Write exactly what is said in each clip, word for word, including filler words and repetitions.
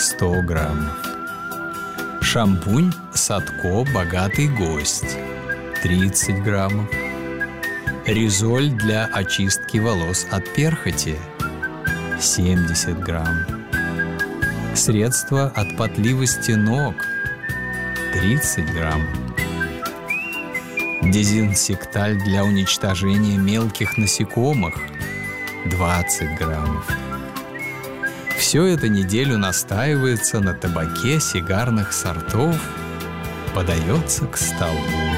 сто граммов. Шампунь Садко «Богатый гость» тридцать граммов. Резоль для очистки волос от перхоти семьдесят грамм. Средство от потливости ног тридцать грамм. Дезинсекталь для уничтожения мелких насекомых двадцать граммов. Все это неделю настаивается на табаке сигарных сортов, подается к столу.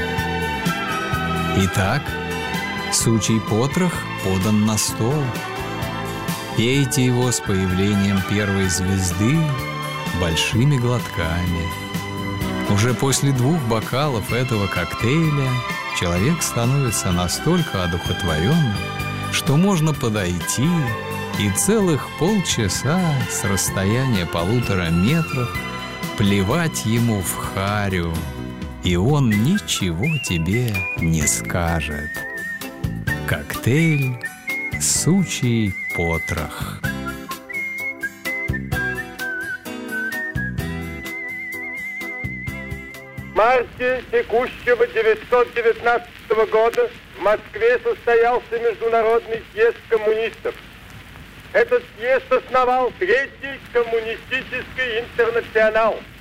Итак, сучий потрох подан на стол. Пейте его с появлением первой звезды большими глотками. Уже после двух бокалов этого коктейля человек становится настолько одухотворенным, что можно подойти и целых полчаса с расстояния полутора метров плевать ему в харю, и он ничего тебе не скажет. Коктейль «Сучий потрох». В марте текущего девятьсот девятнадцатого года в Москве состоялся Международный съезд коммунистов. Этот съезд основал Третий коммунистический интернационал.